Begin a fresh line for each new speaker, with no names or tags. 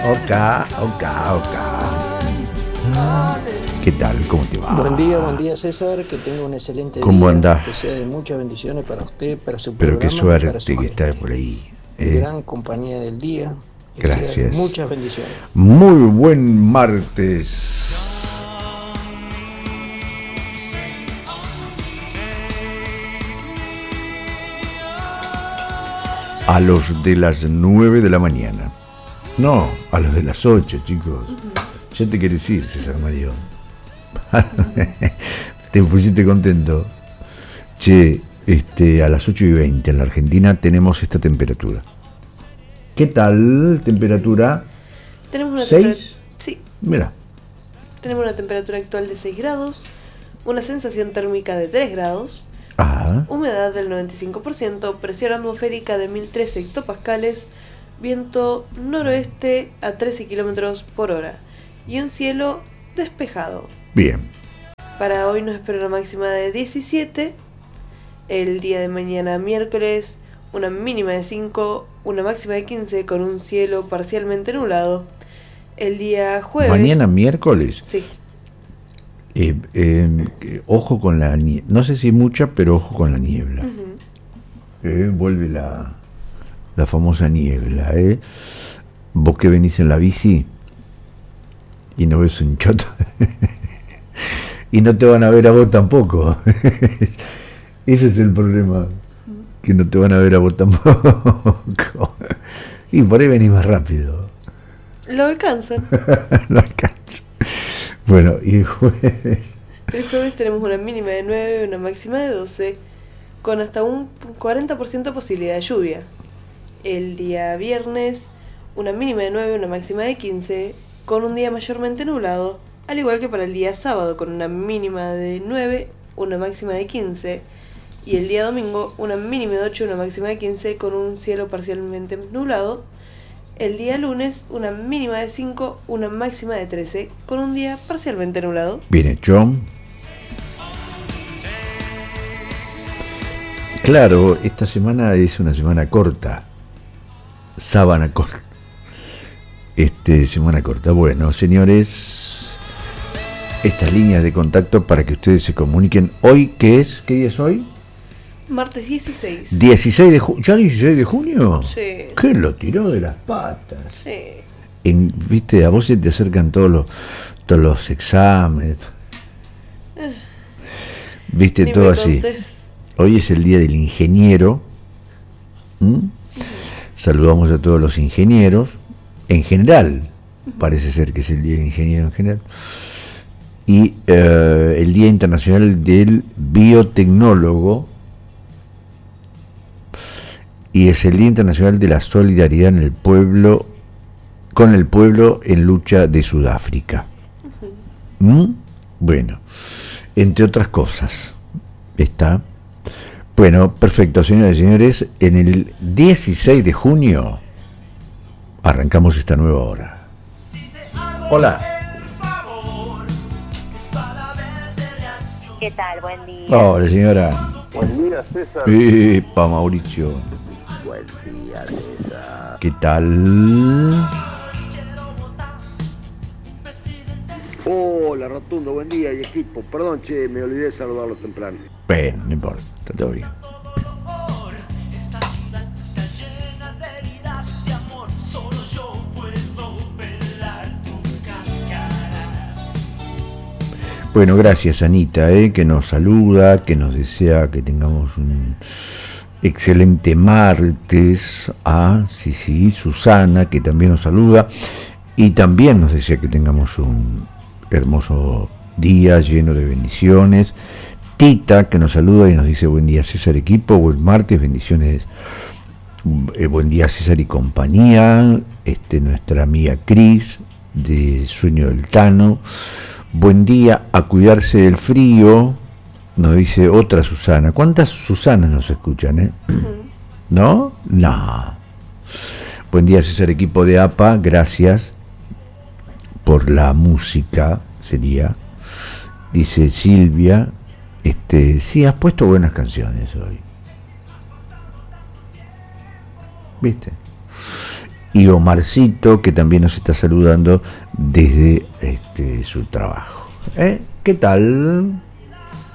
Oca. ¿Qué tal? ¿Cómo te va?
Buen día César, que tenga un excelente día.
¿Cómo andás?
Que sea de muchas bendiciones para usted, para su
Pero
programa
qué
y para
suerte
su
que
gente.
está por ahí.
Gran compañía del día. Que sea de
Gracias.
muchas bendiciones.
Muy buen martes. A los de las 9 de la mañana. No, a los de las 8, chicos. Ya te querés ir, César Mario. Te pusiste contento. Che, a las 8:20 en la Argentina tenemos esta temperatura. ¿Qué tal temperatura?
Tenemos una
6.
Sí.
Mira.
Tenemos una temperatura actual de 6 grados, una sensación térmica de 3 grados, humedad del 95%, presión atmosférica de 1013 hectopascales, viento noroeste a 13 kilómetros por hora y un cielo despejado.
Bien.
Para hoy nos espera una máxima de 17, el día de mañana miércoles una mínima de 5, una máxima de 15 con un cielo parcialmente nublado. El día jueves...
Mañana miércoles.
Sí.
Ojo con la niebla. No sé si mucha, pero ojo con la niebla. Vuelve la famosa niebla. Vos que venís en la bici y no ves un choto. Y no te van a ver a vos tampoco. Ese es el problema. Que no te van a ver a vos tampoco. Y por ahí venís más rápido.
Lo alcanzan.
Lo alcanzan. Bueno, y el jueves
tenemos una mínima de 9, una máxima de 12, con hasta un 40% posibilidad de lluvia. El día viernes, una mínima de 9, una máxima de 15, con un día mayormente nublado, al igual que para el día sábado, con una mínima de 9, una máxima de 15, y el día domingo, una mínima de 8, una máxima de 15, con un cielo parcialmente nublado. El día lunes, una mínima de 5, una máxima de 13, con un día parcialmente nublado.
Bien hecho. Claro, esta semana es una semana corta. Sábana corta. Semana corta. Bueno, señores, estas líneas de contacto para que ustedes se comuniquen. Hoy, ¿qué es? ¿Qué día es hoy?
Martes 16.
16 de junio. ¿Ya 16 de junio?
Sí.
¿Qué lo tiró de las patas?
Sí.
Viste, a vos se te acercan todos los exámenes. Viste,
Ni
todo
me
así.
contés.
Hoy es el día del ingeniero. Saludamos a todos los ingenieros. En general, parece ser que es el día del ingeniero en general. Y el Día Internacional del Biotecnólogo. Y es el Día Internacional de la Solidaridad con el pueblo en lucha de Sudáfrica. Bueno, entre otras cosas, está. Bueno, perfecto, señoras y señores, en el 16 de junio arrancamos esta nueva hora. Hola.
¿Qué tal? Buen día.
Hola, señora.
Buen día, César.
Epa, Mauricio.
Buen día, César.
¿Qué tal?
Hola, Rotundo, buen día y equipo. Perdón, che, me olvidé de saludarlos temprano.
Bueno, no importa, está todo bien. Bueno, gracias Anita, que nos saluda, que nos desea que tengamos un excelente martes. Sí, Susana, que también nos saluda y también nos desea que tengamos un hermoso día lleno de bendiciones. Tita, que nos saluda y nos dice buen día César equipo, buen martes, bendiciones, buen día César y compañía. Nuestra amiga Cris de Sueño del Tano, buen día, a cuidarse del frío, nos dice otra Susana. ¿Cuántas Susanas nos escuchan, ¿No? No. Buen día César equipo de APA, gracias por la música, sería, dice Silvia. Sí, has puesto buenas canciones hoy. ¿Viste? y Omarcito, que también nos está saludando desde su trabajo. ¿Qué tal?